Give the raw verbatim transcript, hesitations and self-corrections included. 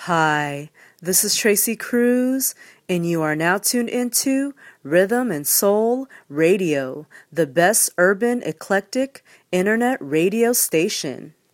Hi, this is Tracy Cruz, and you are now tuned into Rhythm and Soul Radio, the best urban eclectic internet radio station.